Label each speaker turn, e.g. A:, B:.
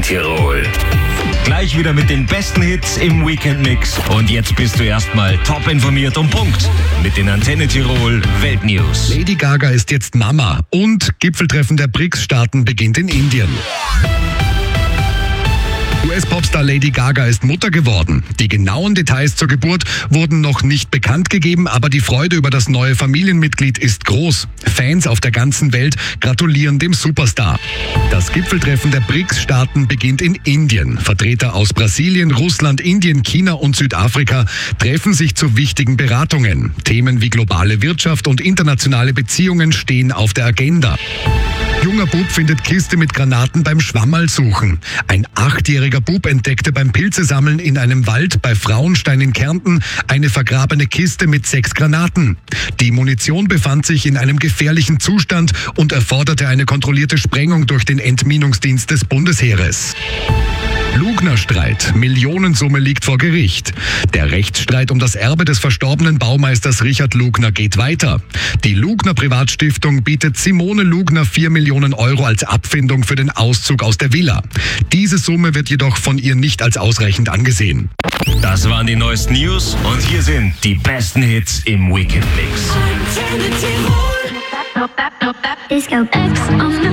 A: Tirol. Gleich wieder mit den besten Hits im Weekend-Mix. Und jetzt bist du erstmal top informiert und Punkt mit den Antenne Tirol Weltnews.
B: Lady Gaga ist jetzt Mama und Gipfeltreffen der BRICS-Staaten beginnt in Indien. US-Popstar Lady Gaga ist Mutter geworden. Die genauen Details zur Geburt wurden noch nicht bekannt gegeben, aber die Freude über das neue Familienmitglied ist groß. Fans auf der ganzen Welt gratulieren dem Superstar. Das Gipfeltreffen der BRICS-Staaten beginnt in Indien. Vertreter aus Brasilien, Russland, Indien, China und Südafrika treffen sich zu wichtigen Beratungen. Themen wie globale Wirtschaft und internationale Beziehungen stehen auf der Agenda. Junger Bub findet Kiste mit Granaten beim Schwammerlsuchen. Ein 8-jähriger Bub entdeckte beim Pilzesammeln in einem Wald bei Frauenstein in Kärnten eine vergrabene Kiste mit 6 Granaten. Die Munition befand sich in einem gefährlichen Zustand und erforderte eine kontrollierte Sprengung durch den Entminungsdienst des Bundesheeres. Lugner-Streit. Millionensumme liegt vor Gericht. Der Rechtsstreit um das Erbe des verstorbenen Baumeisters Richard Lugner geht weiter. Die Lugner Privatstiftung bietet Simone Lugner 4 Millionen Euro als Abfindung für den Auszug aus der Villa. Diese Summe wird jedoch von ihr nicht als ausreichend angesehen.
A: Das waren die neuesten News und hier sind die besten Hits im Weekend-Mix.
C: Disco X on the